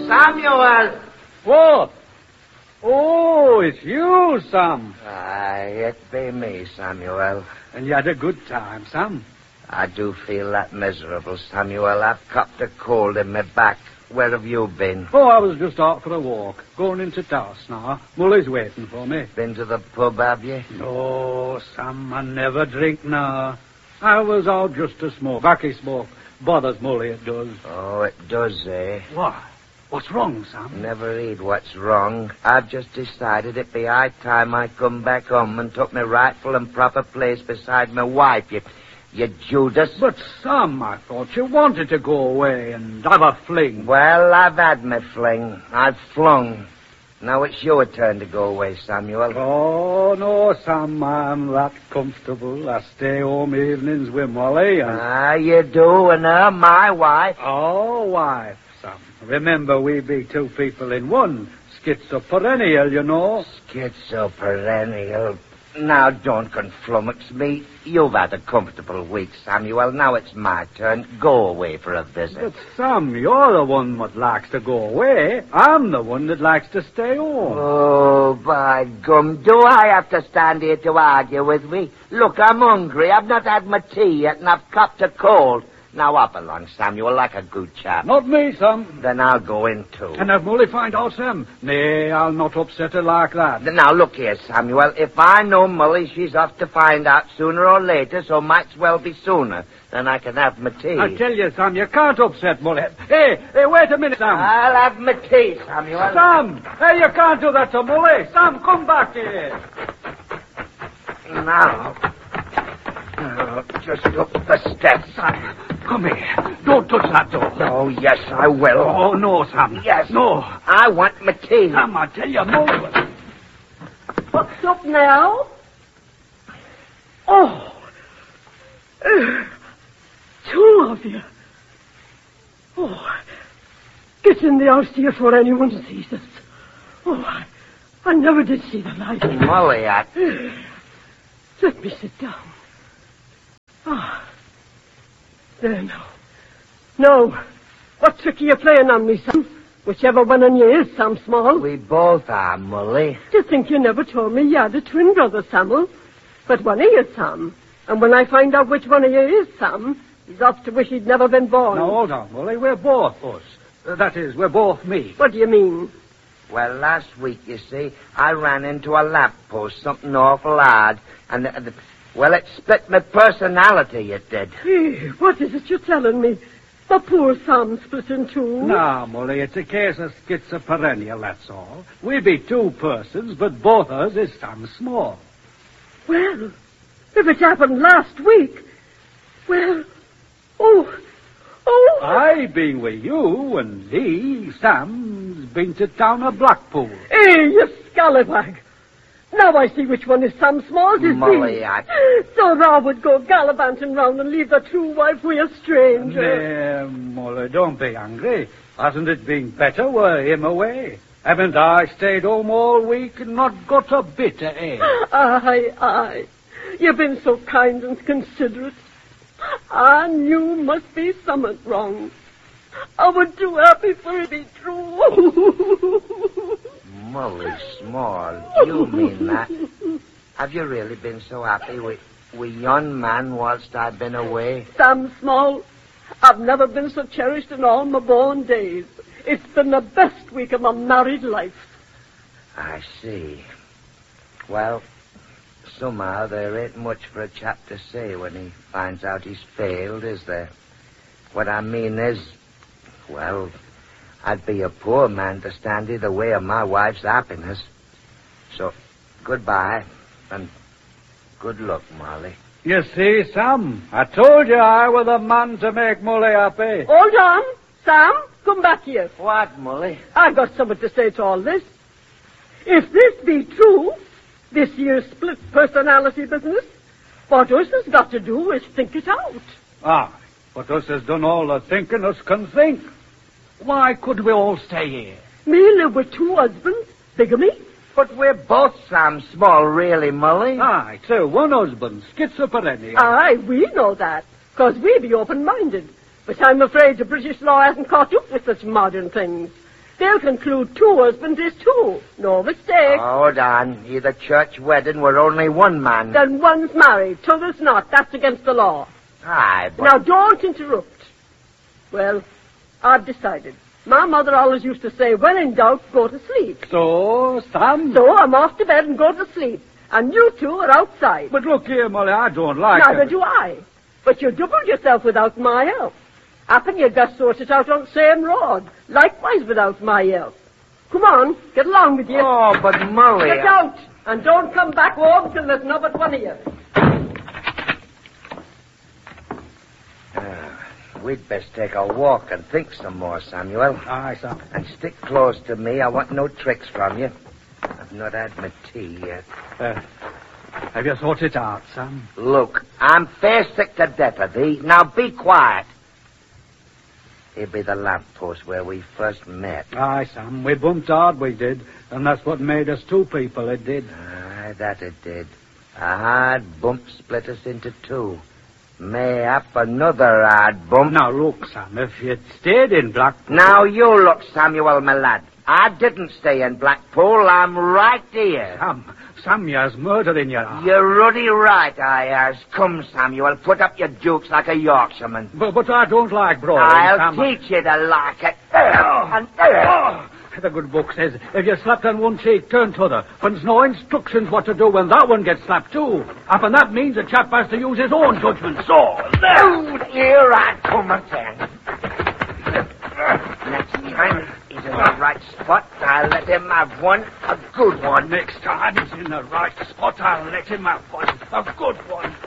Samuel! What? Oh, it's you, Sam. Aye, it be me, Samuel. And you had a good time, Sam. I do feel that miserable, Samuel. I've copped a cold in my back. Where have you been? Oh, I was just out for a walk. Going into town now. Mully's waiting for me. Been to the pub, have you? No, Sam, I never drink now. I was out just to smoke. Backy smoke. Bothers Mully, it does. Oh, it does, eh? Why? What's wrong, Sam? Never heed what's wrong. I've just decided it'd be high time I come back home and took my rightful and proper place beside my wife, you Judas. But, Sam, I thought you wanted to go away and have a fling. Well, I've had my fling. I've flung. Now it's your turn to go away, Samuel. Oh, no, Sam, I'm that comfortable. I stay home evenings with Molly and... Ah, you do, and her, my wife. Oh, wife, Sam. Remember, we be two people in one. Schizoperennial, you know. Schizoperennial. Now, don't conflummox me. You've had a comfortable week, Samuel. Now it's my turn. Go away for a visit. But, Sam, you're the one that likes to go away. I'm the one that likes to stay home. Oh, by gum, do I have to stand here to argue with me? Look, I'm hungry. I've not had my tea yet, and I've copped a cold. Now up along, Samuel, like a good chap. Not me, Sam. Then I'll go in, too. And have Molly find out, Sam? Nay, I'll not upset her like that. Now, look here, Samuel. If I know Molly, she's off to find out sooner or later, so might's well be sooner. Then I can have my tea. I tell you, Sam, you can't upset Molly. Hey, wait a minute, Sam. I'll have my tea, Samuel. Sam! Hey, you can't do that to Molly. Sam, come back here. Now... Oh, just up the steps. Sam, come here. Don't touch that door. Oh, yes, I will. Oh, no, Sam. Yes. No. I want my tea. Sam, I tell you, Molly. What's up now? Oh. Two of you. Oh. Get in the house here before anyone sees us. Oh, I never did see the light. Molly, Let me sit down. Ah. There now. No. What trick are you playing on me, Sam? Whichever one of you is, Sam Small. We both are, Molly. To think you never told me you had a twin brother, Samuel. But one of you, Sam. And when I find out which one of you is, Sam, he's off to wish he'd never been born. Now, hold on, Molly. We're both us. That is, we're both me. What do you mean? Well, last week, you see, I ran into a lamppost, something awful hard, and, well, it split my personality, it did. Hey, what is it you're telling me? My poor Sam split in two. No, Molly, it's a case of schizoperennial, that's all. We be two persons, but both us is Sam Small. Well, if it happened last week, well, oh. I been with you, and he, Sam's been to town of Blackpool. Hey, you scallywag. Now I see which one is Sam Small's, is Molly, So thou would go gallivanting round and leave the true wife with a stranger. Nay, Molly, don't be angry. Hasn't it been better were him away? Haven't I stayed home all week and not got a bit of air? Aye. You've been so kind and considerate. I knew must be something wrong. I was too happy for it to be true. Molly Small, you mean that? Have you really been so happy with yon man whilst I've been away? Sam Small, I've never been so cherished in all my born days. It's been the best week of my married life. I see. Well, somehow there ain't much for a chap to say when he finds out he's failed, is there? What I mean is, well, I'd be a poor man to stand in the way of my wife's happiness. So, goodbye, and good luck, Molly. You see, Sam, I told you I was the man to make Molly happy. Hold on. Sam, come back here. What, Molly? I've got something to say to all this. If this be true, this year's split personality business, what us has got to do is think it out. Ah, but us has done all the thinking us can think. Why could we all stay here? Me live with two husbands, bigamy. But we're both Sam Small, really, Molly. Aye, so one husband, schizophrenia. Aye, we know that, because we be open-minded. But I'm afraid the British law hasn't caught up with such modern things. They'll conclude 2 husbands is 2. No mistake. Hold on. Either church wedding were only one man. Then one's married, t'other's not. That's against the law. Aye, but... Now, don't interrupt. Well, I've decided. My mother always used to say, when in doubt, go to sleep. So, Sam? So I'm off to bed and go to sleep. And you two are outside. But look here, Molly, I don't like Neither it. do I. But you doubled yourself without my help. Happen you got sorted out on the same road. Likewise without my help. Come on, get along with you. Oh, but Molly... Get out, and don't come back home till there's not but one of you. We'd best take a walk and think some more, Samuel. Aye, Sam. And stick close to me. I want no tricks from you. I've not had my tea yet. Have you thought it out, Sam? Look, I'm fair sick to death of thee. Now be quiet. Here'd be the lamppost where we first met. Aye, Sam. We bumped hard, we did. And that's what made us 2 people, it did. Aye, that it did. A hard bump split us into 2. Mayhap another hard bump. Now, look, Sam, if you'd stayed in Blackpool... Now you look, Samuel, my lad. I didn't stay in Blackpool. I'm right here. Sam, you's murder in your heart. You're ruddy right, I has. Come, Samuel, put up your dukes like a Yorkshireman. But I don't like brawling, I'll Sam. teach you to like it. The good book says, if you're slapped on one cheek, turn t'other. But there's no instructions what to do when that one gets slapped too. And that means a chap has to use his own judgment. So, there! Oh, here I come again. Next time he's in the right spot, I'll let him have one, a good one. Next time he's in the right spot, I'll let him have one, a good one.